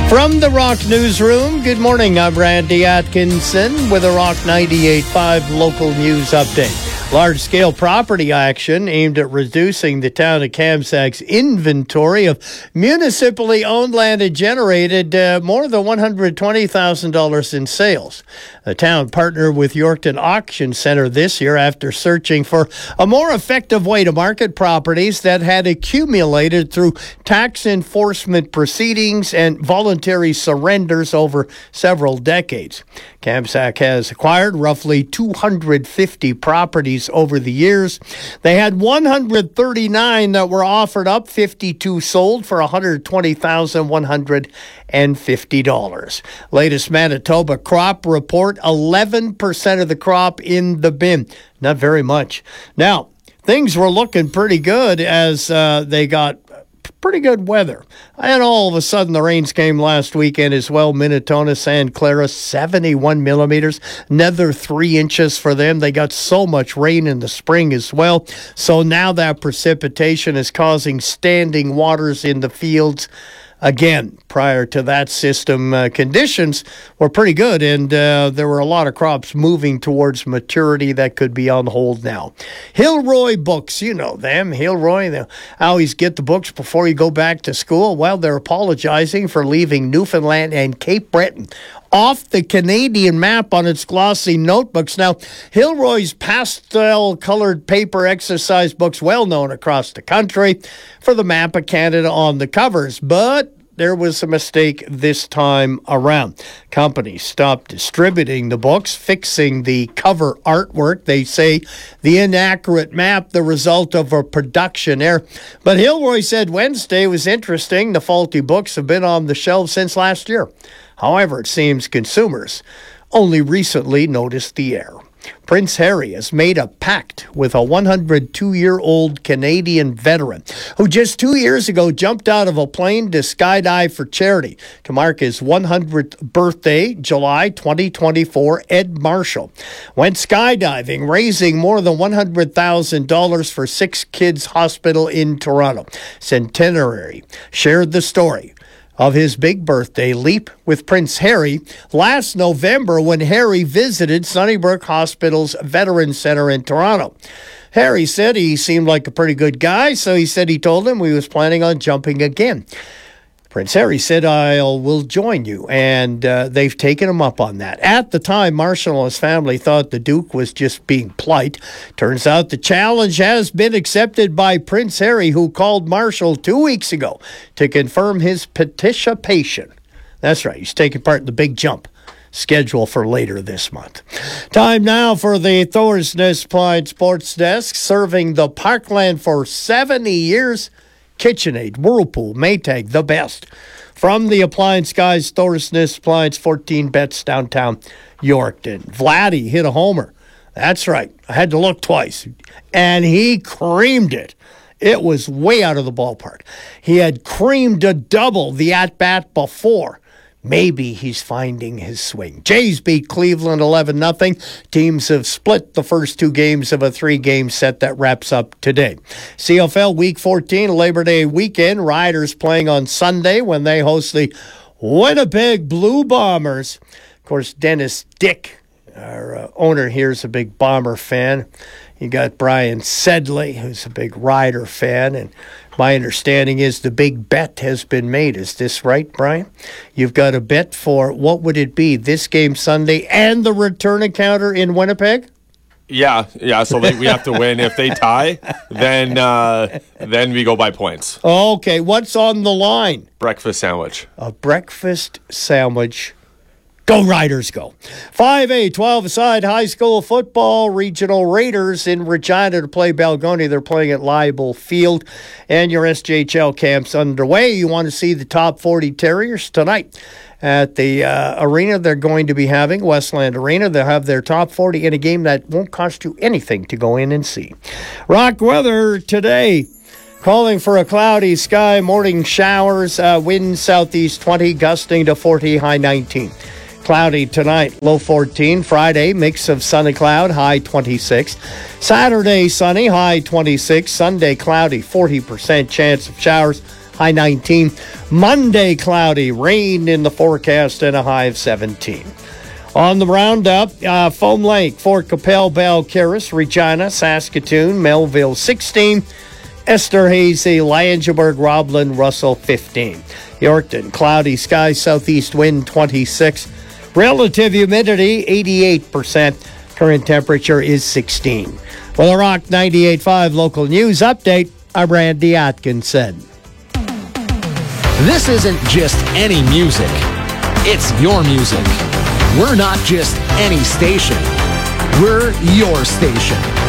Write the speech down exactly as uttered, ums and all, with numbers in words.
From the Rock Newsroom, good morning. I'm Randy Atkinson with a Rock ninety-eight point five local news update. Large-scale property action aimed at reducing the town of Kamsak's inventory of municipally owned land had generated uh, more than one hundred twenty thousand dollars in sales. The town partnered with Yorkton Auction Centre this year after searching for a more effective way to market properties that had accumulated through tax enforcement proceedings and voluntary surrenders over several decades. Kamsak has acquired roughly two hundred fifty properties over the years. They had one hundred thirty-nine that were offered up, fifty-two sold for one hundred twenty thousand one hundred fifty dollars. Latest Manitoba crop report, eleven percent of the crop in the bin. Not very much. Now, things were looking pretty good as uh, they got pretty good weather. And all of a sudden, the rains came last weekend as well. Minnetonka, Santa Clara, seventy-one millimeters, another three inches for them. They got so much rain in the spring as well. So now that precipitation is causing standing waters in the fields. Again, prior to that system, uh, conditions were pretty good, and uh, there were a lot of crops moving towards maturity that could be on hold now. Hilroy Books, you know them. Hilroy, they always get the books before you go back to school. Well, they're apologizing for leaving Newfoundland and Cape Breton off the Canadian map on its glossy notebooks. Now, Hilroy's pastel-colored paper exercise books, well known across the country for the map of Canada on the covers, but there was a mistake this time around. Companies stopped distributing the books, fixing the cover artwork. They say the inaccurate map, the result of a production error. But Hilroy said Wednesday was interesting. The faulty books have been on the shelves since last year. However, it seems consumers only recently noticed the error. Prince Harry has made a pact with a one hundred two-year-old Canadian veteran who just two years ago jumped out of a plane to skydive for charity. To mark his one hundredth birthday, July twenty twenty-four, Ed Marshall went skydiving, raising more than one hundred thousand dollars for Six Kids Hospital in Toronto. Centenary shared the story of his big birthday leap with Prince Harry last November when Harry visited Sunnybrook Hospital's Veterans Center in Toronto. Harry said he seemed like a pretty good guy, so he said he told him he was planning on jumping again. Prince Harry said, I will join you, and uh, they've taken him up on that. At the time, Marshall and his family thought the Duke was just being polite. Turns out the challenge has been accepted by Prince Harry, who called Marshall two weeks ago to confirm his participation. That's right, he's taking part in the big jump, scheduled for later this month. Time now for the Thorsness Applied Sports Desk, serving the Parkland for seventy years. KitchenAid, Whirlpool, Maytag, the best. From the Appliance Guys, Thorsness Appliance, fourteen bets downtown Yorkton. Vladdy hit a homer. That's right. I had to look twice. And he creamed it. It was way out of the ballpark. He had creamed a double the at-bat before. Maybe he's finding his swing. Jays beat Cleveland eleven nothing. Teams have split the first two games of a three-game set that wraps up today. C F L Week fourteen, Labor Day weekend. Riders playing on Sunday when they host the Winnipeg Blue Bombers. Of course, Dennis Dick, our uh, owner here, is a big Bomber fan. You got Brian Sedley, who's a big Rider fan, and my understanding is the big bet has been made. Is this right, Brian? You've got a bet for, what would it be, this game Sunday and the return encounter in Winnipeg? Yeah, yeah. So they, we have to win. If they tie, then uh, then we go by points. Okay, what's on the line? Breakfast sandwich. A breakfast sandwich. Go Riders, go. five A, twelve-a-side high school football. Regional Raiders in Regina to play Balgonie. They're playing at Leibel Field. And your S J H L camp's underway. You want to see the top forty Terriers tonight at the uh, arena they're going to be having, Westland Arena. They'll have their top forty in a game that won't cost you anything to go in and see. Rock weather today. Calling for a cloudy sky, morning showers, uh, wind southeast twenty, gusting to forty, high nineteen. Cloudy tonight, low fourteen. Friday, mix of sun and cloud, high twenty-six. Saturday, sunny, high twenty-six. Sunday, cloudy, forty percent chance of showers, high nineteen. Monday, cloudy, rain in the forecast, and a high of seventeen. On the roundup, uh, Foam Lake, Fort Capel, Balcarres, Regina, Saskatoon, Melville, sixteen. Esterhazy, Langenburg, Roblin, Russell, fifteen. Yorkton, cloudy skies, southeast wind, twenty-six. Relative humidity, eighty-eight percent. Current temperature is sixteen. With a Rock ninety-eight point five local news update, I'm Randy Atkinson. This isn't just any music. It's your music. We're not just any station. We're your station.